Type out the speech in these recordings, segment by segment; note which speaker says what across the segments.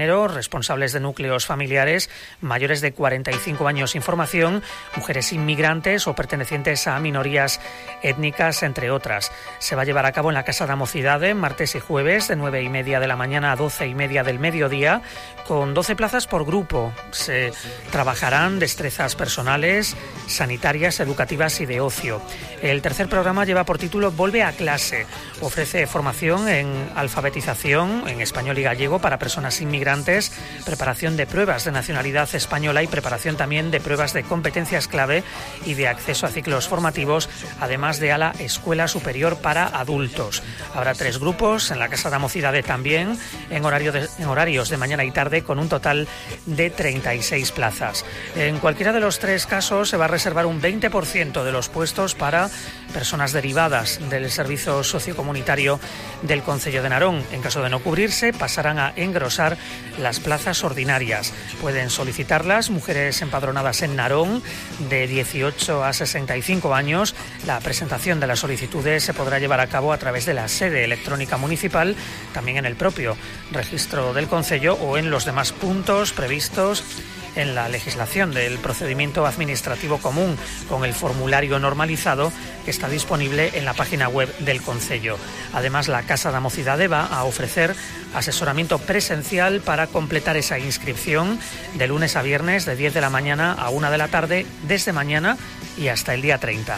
Speaker 1: responsables de núcleos familiares, mayores de 45 años sin formación, mujeres inmigrantes o pertenecientes a minorías étnicas, entre otras. Se va a llevar a cabo en la Casa da Mocidade, martes y jueves, de 9:30 de la mañana a 12:30 del mediodía, con 12 plazas por grupo. Se trabajarán destrezas personales, sanitarias, educativas y de ocio. El tercer programa lleva por título Volve a clase. Ofrece formación en alfabetización en español y gallego para personas inmigrantes, preparación de pruebas de nacionalidad española y preparación también de pruebas de competencias clave y de acceso a ciclos formativos, además de a la Escuela Superior para Adultos. Habrá 3 grupos en la Casa da Mocidade también, en horarios de mañana y tarde, con un total de 36 plazas. En cualquiera de los 3 casos se va a reservar un 20% de los puestos para personas derivadas del servicio sociocomunitario del Concello de Narón. En caso de no cubrirse, pasarán a engrosar las plazas ordinarias. Pueden solicitarlas mujeres empadronadas en Narón de 18 a 65 años. La presentación de las solicitudes se podrá llevar a cabo a través de la sede electrónica municipal, también en el propio registro del concello o en los demás puntos previstos en la legislación del procedimiento administrativo común, con el formulario normalizado que está disponible en la página web del concello. Además, la Casa da Mocidade va a ofrecer asesoramiento presencial para completar esa inscripción de lunes a viernes de 10 de la mañana a 1 de la tarde, desde mañana y hasta el día 30.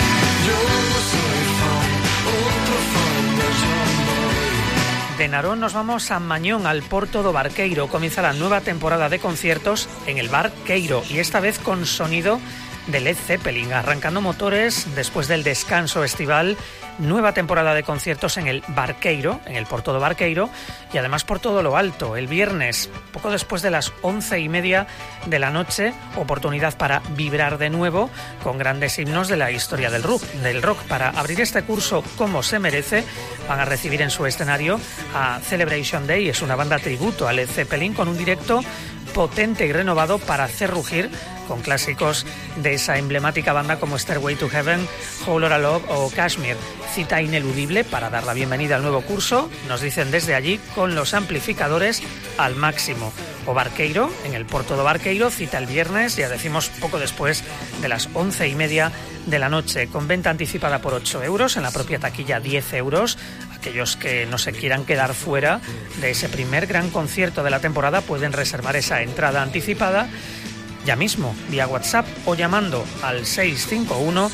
Speaker 1: De Narón nos vamos a Mañón, al Porto do Barqueiro. Comienza la nueva temporada de conciertos en el Bar Queiro, y esta vez con sonido de Led Zeppelin, arrancando motores después del descanso estival. Nueva temporada de conciertos en el Barqueiro, en el Porto do Barqueiro, y además por todo lo alto. El viernes, poco después de las 11:30 de la noche, oportunidad para vibrar de nuevo con grandes himnos de la historia del rock. Para abrir este curso como se merece, van a recibir en su escenario a Celebration Day. Es una banda tributo a Led Zeppelin con un directo potente y renovado para hacer rugir, con clásicos de esa emblemática banda como Stairway to Heaven, Whole Lotta Love o Kashmir. Cita ineludible para dar la bienvenida al nuevo curso, nos dicen desde allí, con los amplificadores al máximo. O Barqueiro, en el Porto do Barqueiro, cita el viernes, ya decimos poco después de las 11:30 de la noche, con venta anticipada por 8 euros, en la propia taquilla 10 euros. Aquellos que no se quieran quedar fuera de ese primer gran concierto de la temporada pueden reservar esa entrada anticipada ya mismo, vía WhatsApp o llamando al 651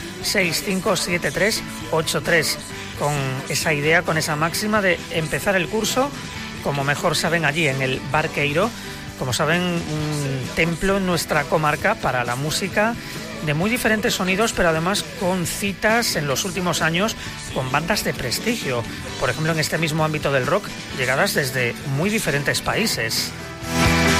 Speaker 1: 657383, con esa idea, con esa máxima de empezar el curso como mejor saben allí en el Barqueiro. Como saben, un templo en nuestra comarca para la música de muy diferentes sonidos, pero además con citas en los últimos años con bandas de prestigio, por ejemplo en este mismo ámbito del rock, llegadas desde muy diferentes países.